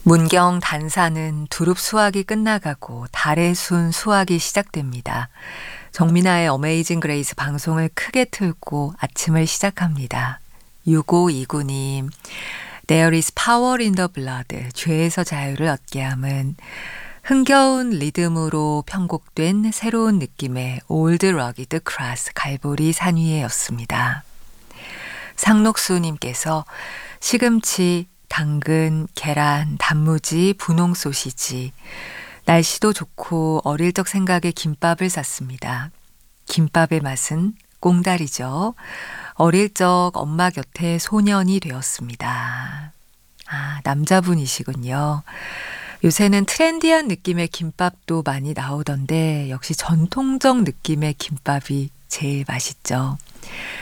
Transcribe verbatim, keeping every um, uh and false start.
문경 단사는 두릅 수확이 끝나가고 달의 순 수확이 시작됩니다. 정민아의 어메이징 그레이스 방송을 크게 틀고 아침을 시작합니다. 육오이구 님, There is power in the blood. 죄에서 자유를 얻게 함은 흥겨운 리듬으로 편곡된 새로운 느낌의 Old Rugged Cross 갈보리 산 위에였습니다. 상록수님께서 시금치, 당근, 계란, 단무지, 분홍 소시지. 날씨도 좋고 어릴 적 생각에 김밥을 샀습니다. 김밥의 맛은 꽁다리죠. 어릴 적 엄마 곁에 소년이 되었습니다. 아, 남자분이시군요. 요새는 트렌디한 느낌의 김밥도 많이 나오던데 역시 전통적 느낌의 김밥이 제일 맛있죠.